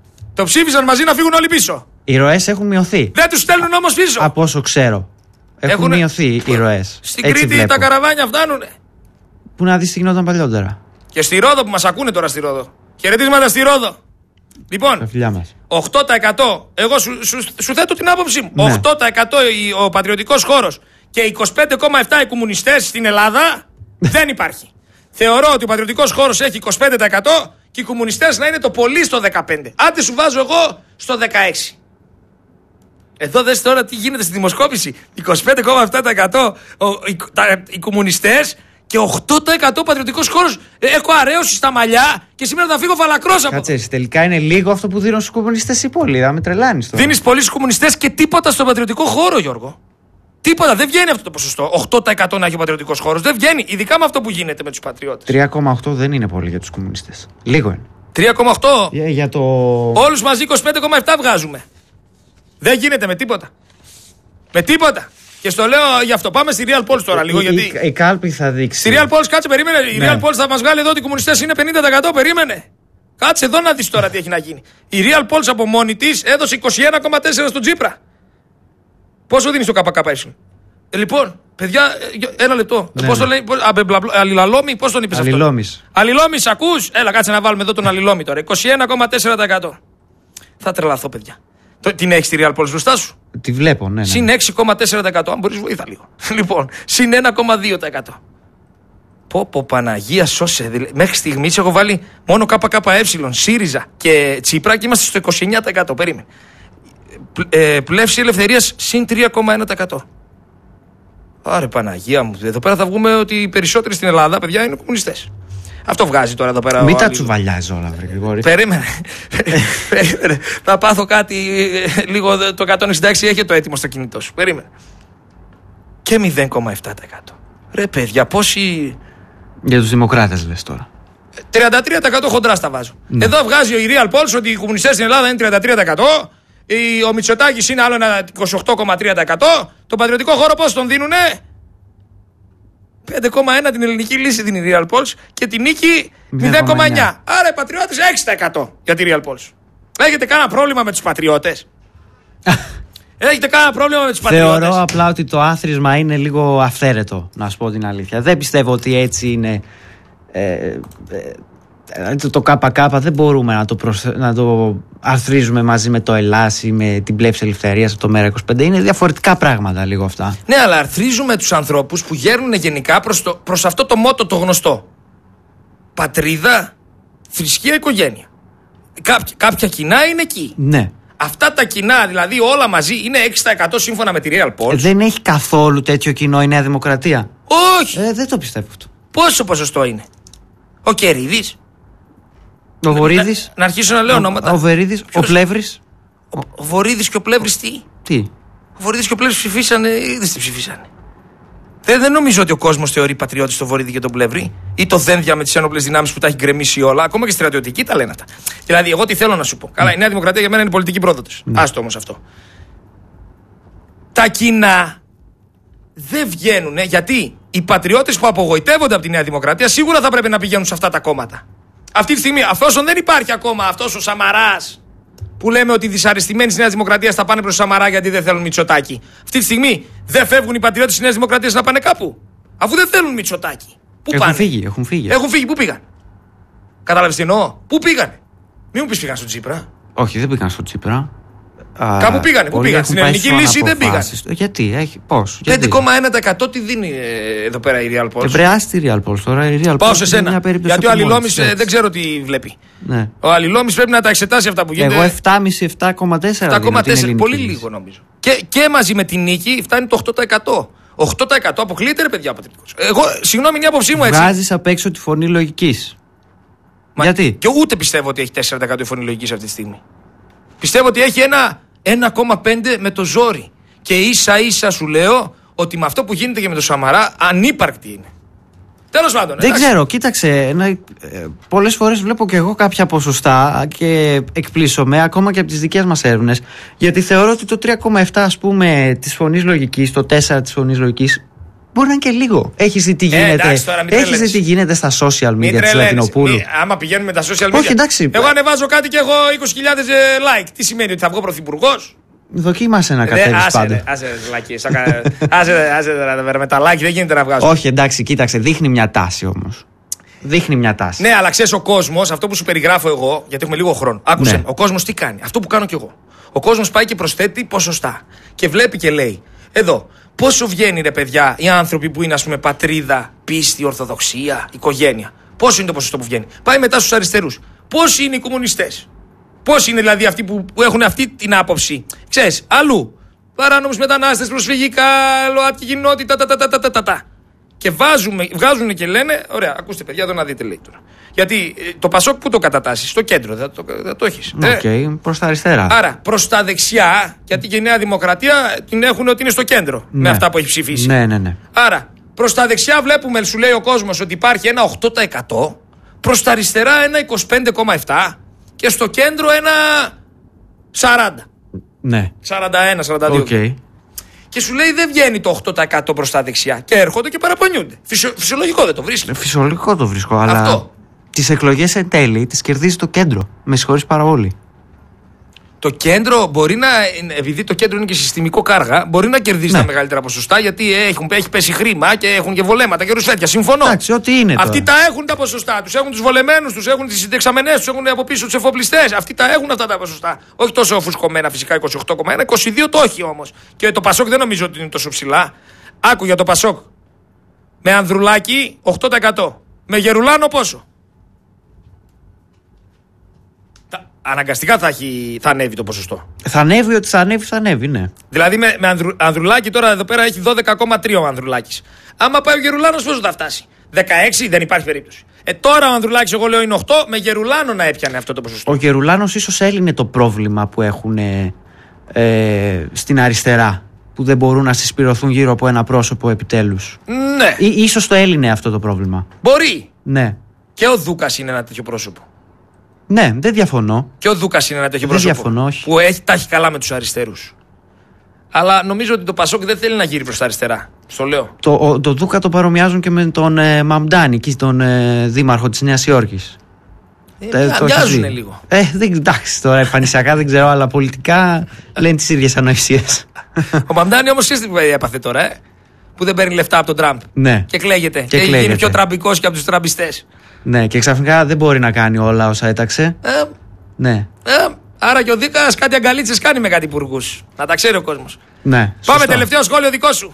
Speaker 1: Οι ροές έχουν μειωθεί.
Speaker 2: Δεν τους στέλνουν όμως πίσω.
Speaker 1: Από όσο ξέρω. Έχουν μειωθεί οι ροές.
Speaker 2: Στην Κρήτη βλέπω. Τα καραβάνια φτάνουνε.
Speaker 1: Που να δεις τι γινόταν παλιότερα.
Speaker 2: Και στη Ρόδο που μας ακούνε τώρα στη Ρόδο. Χαιρετίσματα στη Ρόδο. Λοιπόν, 8%. Εγώ σου θέτω την άποψή μου. Ναι. 8% ο πατριωτικός χώρος και 25,7% οι κομμουνιστές στην Ελλάδα δεν υπάρχει. Θεωρώ ότι ο πατριωτικός χώρος έχει 25% και οι κομμουνιστές να είναι το πολύ στο 15%. Άντε σου βάζω εγώ στο 16%. Εδώ δες τώρα τι γίνεται στη δημοσκόπηση. 25,7% οι κομμουνιστές και 8% πατριωτικός χώρος. Έχω αρέωση στα μαλλιά και σήμερα θα φύγω φαλακρός από.
Speaker 1: Κάτσε, τελικά είναι λίγο αυτό που δίνουν στους κομμουνιστές οι πολλοί. Θα με τρελάνεις τώρα.
Speaker 2: Δίνεις πολλοί στους κομμουνιστές και τίποτα στον πατριωτικό χώρο, Γιώργο. Τίποτα, δεν βγαίνει αυτό το ποσοστό. 8% να έχει ο πατριωτικός χώρος. Δεν βγαίνει, ειδικά με αυτό που γίνεται με τους πατριώτες.
Speaker 1: 3,8 δεν είναι πολύ για τους κομμουνιστές. Λίγο είναι.
Speaker 2: 3,8.
Speaker 1: Για το...
Speaker 2: Όλους μαζί 25,7 βγάζουμε. Δεν γίνεται με τίποτα. Με τίποτα. Και στο λέω γι' αυτό. Πάμε στη Real Polls τώρα λίγο. Γιατί
Speaker 1: η κάλπη θα δείξει.
Speaker 2: Στη Real Polls, κάτσε, περίμενε. Η Real Polls θα μας βγάλει εδώ ότι οι κομμουνιστές είναι 50%. Περίμενε. Κάτσε εδώ να δεις τώρα τι έχει να γίνει. Η Real Polls από μόνη της έδωσε 21,4 στον Τσίπρα. Πόσο δίνει στο ΚΚΕ? Λοιπόν, παιδιά, ένα λεπτό.
Speaker 1: Ναι,
Speaker 2: Πώς το λέει, Αλληλαλόμη, πώς τον είπες αυτό? Αλληλόμης, ακούς? Έλα, κάτσε να βάλουμε εδώ τον Αλληλόμη τώρα. 21,4%. Θα τρελαθώ, παιδιά. Την έχεις τη Real Polls μπροστά σου?
Speaker 1: Τη βλέπω, ναι.
Speaker 2: Συν 6,4%. Αν μπορείς, βοήθα λίγο. Λοιπόν, συν 1,2%. Πω, Παναγία σώσε. Μέχρι στιγμής έχω βάλει μόνο ΚΚΕ, ΣΥΡΙΖΑ και Τσίπρα και είμαστε στο 29%. Περίμενε. Πλεύση ελευθερίας συν 3,1%. Άρε Παναγία μου, εδώ πέρα θα βγούμε ότι οι περισσότεροι στην Ελλάδα, παιδιά, είναι κομμουνιστές. Αυτό βγάζει τώρα εδώ πέρα.
Speaker 1: Μην τα τσουβαλιάζει όλα, βρε Γρηγόρη.
Speaker 2: Περίμενε. Θα πάθω κάτι λίγο. Το 166 έχει το έτοιμο στο κινητό σου. Περίμενε. Και 0,7%. Ρε παιδιά, πόσοι.
Speaker 1: Για τους δημοκράτες λες τώρα.
Speaker 2: 33% χοντρά στα βάζω. Ναι. Εδώ βγάζει η Real Polls ότι οι κομμουνιστές στην Ελλάδα είναι 33%. Ο Μητσοτάκης είναι άλλο ένα 28,3%. Το πατριωτικό χώρο πώς τον δίνουνε? 5,1 την ελληνική λύση δίνει η Real Polls και την νίκη 0,9. Άρα οι πατριώτες 6% για τη Real Polls. Έχετε κανένα πρόβλημα με τους πατριώτες? Έχετε κανένα πρόβλημα με τους πατριώτες?
Speaker 1: Θεωρώ απλά ότι το άθροισμα είναι λίγο αυθαίρετο, να σου πω την αλήθεια. Δεν πιστεύω ότι έτσι είναι. Το ΚΚ δεν μπορούμε να το αρθρίζουμε μαζί με το Ελλάς ή με την πλεύση ελευθερίας από το ΜέΡΑ25. Είναι διαφορετικά πράγματα λίγο αυτά.
Speaker 2: Ναι, αλλά αρθρίζουμε τους ανθρώπους που γέρνουν γενικά προς αυτό το μότο το γνωστό. Πατρίδα, θρησκεία, οικογένεια. Κάποια κοινά είναι εκεί.
Speaker 1: Ναι.
Speaker 2: Αυτά τα κοινά, δηλαδή όλα μαζί, είναι 6% σύμφωνα με τη Real Polls.
Speaker 1: Δεν έχει καθόλου τέτοιο κοινό η Νέα Δημοκρατία.
Speaker 2: Όχι.
Speaker 1: Δεν το πιστεύω αυτό.
Speaker 2: Πόσο ποσοστό είναι? Ο Κερίδης.
Speaker 1: Ο Βορίδης.
Speaker 2: Να αρχίσω να λέω ονόματα.
Speaker 1: Ο Βερίδης. Ο Πλεύρης.
Speaker 2: Ο Βορίδης και ο Πλεύρης τι? Ο Βορίδης και ο Πλεύρης ψηφίσανε ή δεν ψηφίσανε? Δεν νομίζω ότι ο κόσμος θεωρεί πατριώτη τον Βορίδη και τον Πλεύρη ή το δένδια με τις ένοπλες δυνάμεις που τα έχει γκρεμίσει όλα. Ακόμα και στρατιωτικοί τα λένε αυτά. Δηλαδή, εγώ τι θέλω να σου πω. Καλά, η Νέα Δημοκρατία για μένα είναι πολιτική πρόδοτες. Άστο όμως αυτό. Τα κοινά δεν βγαίνουν γιατί οι πατριώτες που απογοητεύονται από τη Νέα Δημοκρατία σίγουρα θα πρέπει να πηγαίνουν σε αυτά τα κόμματα. Αυτή τη στιγμή, αφόσον δεν υπάρχει ακόμα αυτός ο Σαμαράς που λέμε ότι οι δυσαρεστημένοι της Νέας Δημοκρατίας θα πάνε προς Σαμαρά γιατί δεν θέλουν Μητσοτάκη. Αυτή τη στιγμή δεν φεύγουν οι πατριώτες της Νέας Δημοκρατίας να πάνε κάπου? Αφού δεν θέλουν Μητσοτάκη. Πού
Speaker 1: έχουν
Speaker 2: πάνε?
Speaker 1: Φύγει.
Speaker 2: Έχουν φύγει, πού πήγαν? Κατάλαβες τι εννοώ? Πού πήγανε? Μην μου πεις πήγαν στον Τσίπρα.
Speaker 1: Όχι, δεν πήγαν στον Τσίπρα.
Speaker 2: Κάπου πήγανε, πού πήγαν? Στην ελληνική λύση δεν πήγαν.
Speaker 1: Γιατί, πώς?
Speaker 2: 5,1% τι δίνει εδώ πέρα η Real Polls?
Speaker 1: Ευρεάστη η Real Polls τώρα.
Speaker 2: Πάω σε σένα. Γιατί ο Αλληλόμης δεν ξέρω τι βλέπει.
Speaker 1: Ναι.
Speaker 2: Ο Αλληλόμης πρέπει να τα εξετάσει αυτά που γίνεται.
Speaker 1: Εγώ 7,5-7,4.
Speaker 2: 7,4, πολύ λίγο νομίζω. Και μαζί με την νίκη φτάνει το 8%. 8% αποκλείεται, ρε παιδιά, πατριωτικός. Εγώ, συγγνώμη, είναι η άποψή μου έτσι.
Speaker 1: Βγάζεις απ' έξω τη φωνή λογικής. Γιατί?
Speaker 2: Και ούτε πιστεύω ότι έχει 4% η φωνή λογικής αυτή τη στιγμή. Πιστεύω ότι έχει ένα 1,5 με το ζόρι. Και ίσα ίσα σου λέω ότι με αυτό που γίνεται και με το Σαμαρά ανύπαρκτη είναι. Τέλος πάντων.
Speaker 1: Δεν ξέρω, κοίταξε. Πολλές φορές βλέπω και εγώ κάποια ποσοστά και εκπλήσωμαι ακόμα και από τις δικές μας έρευνες. Γιατί θεωρώ ότι το 3,7 ας πούμε της φωνής λογικής, το 4 της φωνής λογικής, μπορεί να είναι και λίγο. Έχεις δει τι γίνεται, γίνεται στα social media της Λατινοπούλου?
Speaker 2: Άμα πηγαίνουμε τα social media.
Speaker 1: Όχι, εντάξει.
Speaker 2: Εγώ ανεβάζω κάτι και έχω 20.000 like. Τι σημαίνει, ότι θα βγω πρωθυπουργός?
Speaker 1: Δοκίμασε να κατέβεις πάντα.
Speaker 2: Άσε με τα like δεν γίνεται να βγάζω.
Speaker 1: Όχι, εντάξει, κοίταξε, δείχνει μια τάση όμως.
Speaker 2: Ναι, αλλά ξέρεις ο κόσμος, αυτό που σου περιγράφω εγώ, γιατί έχουμε λίγο χρόνο. Άκουσε,
Speaker 1: ναι.
Speaker 2: Ο κόσμος τι κάνει? Αυτό που κάνω κι εγώ. Ο κόσμος πάει και προσθέτει ποσοστά. Και βλέπει και λέει, εδώ, πόσο βγαίνει ρε παιδιά οι άνθρωποι που είναι ας πούμε πατρίδα, πίστη, ορθοδοξία, οικογένεια? Πόσο είναι το ποσοστό που βγαίνει? Πάει μετά στους αριστερούς. Πόσοι είναι οι κομμουνιστές? Πόσοι είναι δηλαδή αυτοί που έχουν αυτή την άποψη? Ξέρεις, αλλού. Παράνομους μετανάστες, προσφυγικά, ΛΟΑΤΚΙ κοινότητα, Και βγάζουν και λένε, ωραία, ακούστε παιδιά, εδώ να δείτε λέει τώρα. Γιατί το Πασόκ που το κατατάσσει? Στο κέντρο, δεν το έχεις.
Speaker 1: Προς τα αριστερά.
Speaker 2: Άρα προς τα δεξιά, γιατί και η Νέα Δημοκρατία την έχουν ότι είναι στο κέντρο με αυτά που έχει ψηφίσει.
Speaker 1: Ναι.
Speaker 2: Άρα προς τα δεξιά βλέπουμε, σου λέει ο κόσμος, ότι υπάρχει ένα 8%, προς τα αριστερά ένα 25,7% και στο κέντρο ένα 40%.
Speaker 1: Ναι.
Speaker 2: 41-42.
Speaker 1: Okay.
Speaker 2: Και σου λέει δεν βγαίνει το 8% προς τα δεξιά. Και έρχονται και παραπονιούνται. Φυσιολογικό δεν το βρίσκει.
Speaker 1: Φυσιολογικό το βρίσκω, αλλά.
Speaker 2: Αυτό.
Speaker 1: Τις εκλογές εν τέλει τις κερδίζει το κέντρο. Με συγχωρείς πάρα πολύ.
Speaker 2: Το κέντρο μπορεί να. Επειδή το κέντρο είναι και συστημικό κάργα, μπορεί να κερδίσει τα μεγαλύτερα ποσοστά γιατί έχει πέσει χρήμα και έχουν και βολέματα και ρουσφέτια. Συμφωνώ.
Speaker 1: Εντάξει, ό,τι είναι.
Speaker 2: Αυτοί τα έχουν τα ποσοστά του. Έχουν τους βολεμένους τους, έχουν τις συντεξαμενές τους, έχουν από πίσω τους εφοπλιστές. Αυτοί τα έχουν αυτά τα ποσοστά. Όχι τόσο φουσκωμένα φυσικά 28,1, 22 το έχει όμως. Και το Πασόκ δεν νομίζω ότι είναι τόσο ψηλά. Άκου για το Πασόκ. Με Ανδρουλάκη 8%. Με Γερουλάνο πόσο? Αναγκαστικά θα ανέβει το ποσοστό.
Speaker 1: Θα ανέβει, ότι θα ανέβει, ναι.
Speaker 2: Δηλαδή με Ανδρουλάκη τώρα εδώ πέρα έχει 12,3 ο Ανδρουλάκης. Άμα πάει ο Γερουλάνος πόσο θα φτάσει? 16 δεν υπάρχει περίπτωση. Τώρα ο Ανδρουλάκης εγώ λέω είναι 8, με Γερουλάνο να έπιανε αυτό το ποσοστό.
Speaker 1: Ο Γερουλάνος ίσως έλυνε το πρόβλημα που έχουν στην αριστερά. Που δεν μπορούν να συσπηρωθούν γύρω από ένα πρόσωπο επιτέλους.
Speaker 2: Ναι.
Speaker 1: Ίσως το έλυνε αυτό το πρόβλημα.
Speaker 2: Μπορεί.
Speaker 1: Ναι.
Speaker 2: Και ο Δούκας είναι ένα τέτοιο πρόσωπο.
Speaker 1: Ναι, δεν διαφωνώ.
Speaker 2: Και ο Δούκας είναι ένα τέτοιο πρόσωπο.
Speaker 1: Δεν διαφωνώ, όχι.
Speaker 2: Που τα έχει καλά με τους αριστερούς. Αλλά νομίζω ότι το Πασόκ δεν θέλει να γύρει προς τα αριστερά. Στο λέω.
Speaker 1: Το Δούκα το παρομοιάζουν και με τον Μαμντάνη, τον δήμαρχο της Νέας Υόρκης.
Speaker 2: Μοιάζουν λίγο.
Speaker 1: Εντάξει, τώρα εμφανισιακά δεν ξέρω, αλλά πολιτικά λένε τις ίδιες ανοησίες.
Speaker 2: Ο Μαμντάνη όμως τι έπαθε τώρα, που δεν παίρνει λεφτά από τον Τραμπ.
Speaker 1: Ναι.
Speaker 2: Και κλαίγεται. Και έχει γίνει πιο τραμπικός και από τους τραμπιστές.
Speaker 1: Ναι, και ξαφνικά δεν μπορεί να κάνει όλα όσα έταξε. Ναι.
Speaker 2: Άρα και ο Δίκας κάτι αγκαλίτσες κάνει με κάτι υπουργούς. Να τα ξέρει ο κόσμος.
Speaker 1: Ναι.
Speaker 2: Πάμε, τελευταίο σχόλιο δικό σου.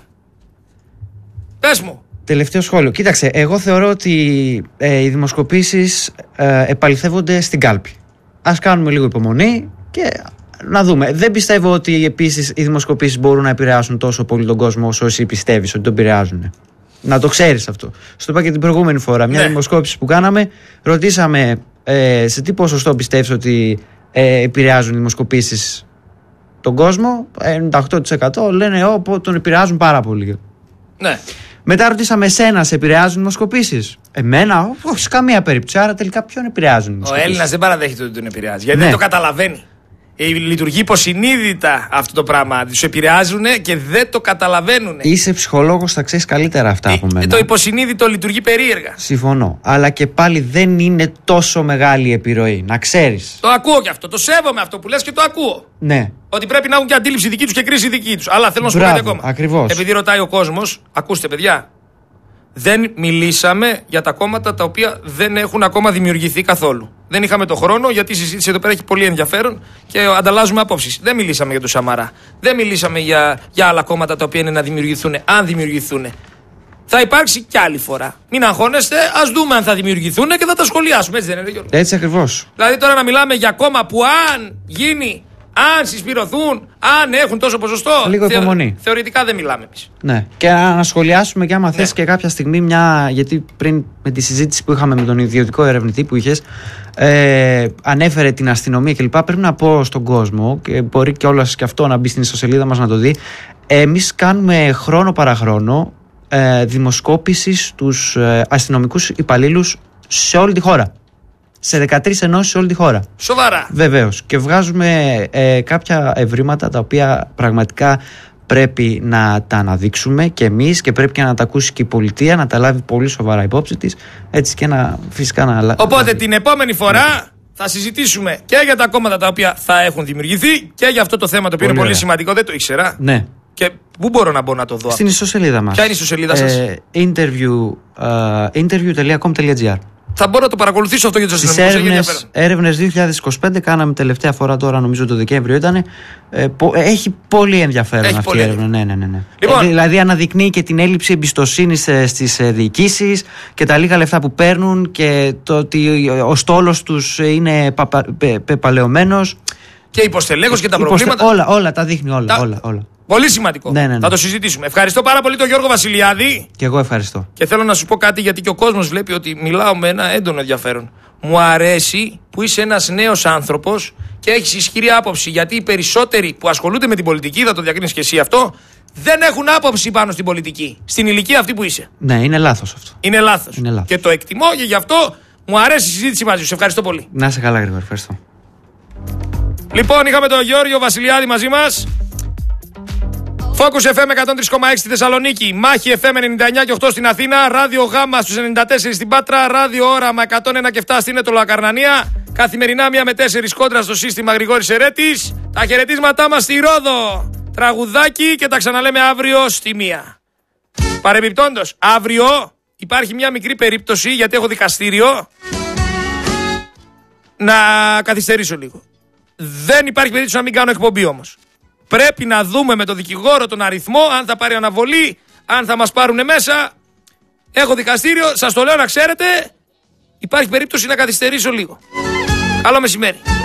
Speaker 2: Πες μου.
Speaker 1: Τελευταίο σχόλιο. Κοίταξε, εγώ θεωρώ ότι οι δημοσκοπήσεις επαληθεύονται στην κάλπη. Ας κάνουμε λίγο υπομονή και να δούμε. Δεν πιστεύω ότι επίσης οι δημοσκοπήσεις μπορούν να επηρεάσουν τόσο πολύ τον κόσμο όσο εσύ πιστεύεις ότι τον επηρεάζουν. Να το ξέρεις αυτό. Στο είπα και την προηγούμενη φορά. Μια δημοσκόπηση που κάναμε, ρωτήσαμε σε τι ποσοστό πιστεύεις ότι επηρεάζουν οι δημοσκοπήσεις τον κόσμο. 98% λένε τον επηρεάζουν πάρα πολύ.
Speaker 2: Ναι.
Speaker 1: Μετά ρωτήσαμε εσένα, σε επηρεάζουν οι δημοσκοπήσεις? Εμένα, όχι σε καμία περίπτωση. Άρα τελικά ποιον επηρεάζουν οι δημοσκοπήσεις?
Speaker 2: Ο Έλληνας δεν παραδέχεται ότι τον επηρεάζει. Γιατί δεν το καταλαβαίνει. Λειτουργεί υποσυνείδητα αυτό το πράγμα. Τους επηρεάζουν και δεν το καταλαβαίνουν.
Speaker 1: Είσαι ψυχολόγος, θα ξέρεις καλύτερα αυτά από μένα.
Speaker 2: Το υποσυνείδητο λειτουργεί περίεργα.
Speaker 1: Συμφωνώ. Αλλά και πάλι δεν είναι τόσο μεγάλη επιρροή. Να ξέρεις.
Speaker 2: Το ακούω κι αυτό. Το σέβομαι αυτό που λες και το ακούω.
Speaker 1: Ναι.
Speaker 2: Ότι πρέπει να έχουν και αντίληψη δική τους και κρίση δική τους. Αλλά θέλω να σου πω κάτι ακόμα.
Speaker 1: Ακριβώς.
Speaker 2: Επειδή ρωτάει ο κόσμος, ακούστε παιδιά. Δεν μιλήσαμε για τα κόμματα τα οποία δεν έχουν ακόμα δημιουργηθεί καθόλου. Δεν είχαμε το χρόνο, γιατί η συζήτηση εδώ πέρα έχει πολύ ενδιαφέρον και ανταλλάζουμε απόψεις. Δεν μιλήσαμε για τον Σαμαρά. Δεν μιλήσαμε για άλλα κόμματα τα οποία είναι να δημιουργηθούν, αν δημιουργηθούν. Θα υπάρξει κι άλλη φορά. Μην αγχώνεστε, ας δούμε αν θα δημιουργηθούν και θα τα σχολιάσουμε. Έτσι δεν είναι, Γιώργο?
Speaker 1: Έτσι ακριβώς.
Speaker 2: Δηλαδή τώρα να μιλάμε για κόμμα που αν γίνει, αν συσπηρωθούν, αν έχουν τόσο ποσοστό.
Speaker 1: Λίγο υπομονή.
Speaker 2: Θεωρητικά δεν μιλάμε εμείς.
Speaker 1: Ναι. Και να σχολιάσουμε και άμα θες και κάποια στιγμή γιατί πριν με τη συζήτηση που είχαμε με τον ιδιωτικό ερευνητή που είχες, ανέφερε την αστυνομία κλπ. Πρέπει να πω στον κόσμο, και μπορεί κιόλας και αυτό να μπει στην ιστοσελίδα μας να το δει, εμείς κάνουμε χρόνο παραχρόνο δημοσκόπηση στους αστυνομικούς υπαλλήλους σε όλη τη χώρα. Σε 13 ενώσεις σε όλη τη χώρα.
Speaker 2: Σοβαρά.
Speaker 1: Βεβαίως. Και βγάζουμε κάποια ευρήματα τα οποία πραγματικά πρέπει να τα αναδείξουμε και εμείς και πρέπει και να τα ακούσει και η πολιτεία, να τα λάβει πολύ σοβαρά υπόψη της. Έτσι και φυσικά να.
Speaker 2: Οπότε την επόμενη φορά θα συζητήσουμε και για τα κόμματα τα οποία θα έχουν δημιουργηθεί και για αυτό το θέμα το οποίο είναι πολύ σημαντικό. Δεν το ήξερα.
Speaker 1: Ναι.
Speaker 2: Και πού μπορώ να μπω να το δω?
Speaker 1: Στην ιστοσελίδα μας.
Speaker 2: Ποια είναι η ιστοσελίδα σας?
Speaker 1: interview.com.gr.
Speaker 2: Θα μπορώ να το παρακολουθήσω αυτό για τους αστυνομικούς.
Speaker 1: Στις έρευνες 2025 κάναμε τελευταία φορά τώρα, νομίζω το Δεκέμβριο ήταν. Έχει πολύ ενδιαφέρον αυτή η έρευνα. Ναι.
Speaker 2: Λοιπόν,
Speaker 1: δηλαδή αναδεικνύει και την έλλειψη εμπιστοσύνης στις διοικήσεις και τα λίγα λεφτά που παίρνουν και το ότι ο στόλος τους είναι πεπαλαιωμένος.
Speaker 2: Και υποστελέχος και τα προβλήματα.
Speaker 1: Όλα τα δείχνει, όλα.
Speaker 2: Πολύ σημαντικό.
Speaker 1: Ναι.
Speaker 2: Θα το συζητήσουμε. Ευχαριστώ πάρα πολύ τον Γιώργο Βασιλιάδη.
Speaker 1: Και εγώ ευχαριστώ.
Speaker 2: Και θέλω να σου πω κάτι, γιατί και ο κόσμος βλέπει ότι μιλάω με ένα έντονο ενδιαφέρον. Μου αρέσει που είσαι ένας νέος άνθρωπος και έχεις ισχυρή άποψη. Γιατί οι περισσότεροι που ασχολούνται με την πολιτική, θα το διακρίνεις και εσύ αυτό, δεν έχουν άποψη πάνω στην πολιτική. Στην ηλικία αυτή που είσαι.
Speaker 1: Ναι, είναι λάθος αυτό.
Speaker 2: Είναι λάθος. Και το εκτιμώ και γι' αυτό μου αρέσει η συζήτηση μαζί σου. Σε ευχαριστώ πολύ.
Speaker 1: Να είσαι καλά, Γρηγόρη. Ευχαριστώ.
Speaker 2: Λοιπόν, είχαμε τον Γιώργο Βασιλιάδη μαζί μας. Focus FM 103,6 στη Θεσσαλονίκη, Μάχη FM 99,8 στην Αθήνα, Ράδιο Γάμα στους 94 στην Πάτρα, Ράδιο Όραμα 101,7 στην Αιτωλοακαρνανία. Καθημερινά 1 με 4 κόντρα στο σύστημα Γρηγόρης Ερέτης. Τα χαιρετίσματά μας στη Ρόδο. Τραγουδάκι και τα ξαναλέμε αύριο στη 1. Παρεμπιπτόντως, αύριο υπάρχει μια μικρή περίπτωση, γιατί έχω δικαστήριο, να καθυστερήσω λίγο. Δεν υπάρχει περίπτωση να μην κάνω εκπομπή όμως. Πρέπει να δούμε με τον δικηγόρο τον αριθμό, αν θα πάρει αναβολή, αν θα μας πάρουν μέσα. Έχω δικαστήριο, σας το λέω να ξέρετε, υπάρχει περίπτωση να καθυστερήσω λίγο. Καλό μεσημέρι.